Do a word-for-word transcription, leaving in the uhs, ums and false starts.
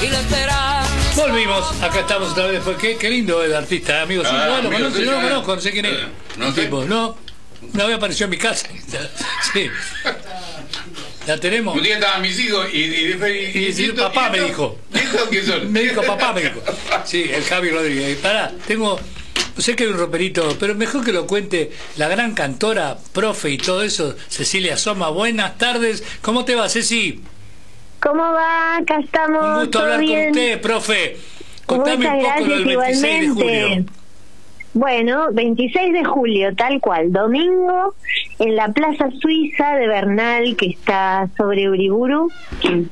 y la esperanza. Volvimos, acá estamos otra vez después. Qué, qué lindo el artista, amigo. Sí, Ah, no lo amigo, conozco, sí, no lo ya, conozco, no sé quién es. eh, no El sé. tipo, no, una vez apareció en mi casa. Sí. La tenemos. Un día estaban mis hijos y, y, y, Y, y, papá me dijo. ¿Estos qué son? Me dijo, papá me dijo. Sí, el Javi Rodríguez. Pará, tengo. Sé que hay un roperito, pero mejor que lo cuente la gran cantora, profe y todo eso, Cecilia Soma. Buenas tardes. ¿Cómo te va, Ceci? ¿Cómo va? Acá estamos. Un gusto ¿todo hablar bien? con usted, profe. Contame Muchas un poco gracias, lo del veintiséis de julio. igualmente. Bueno, veintiséis de julio, tal cual, domingo, en la Plaza Suiza de Bernal, que está sobre Uriburu,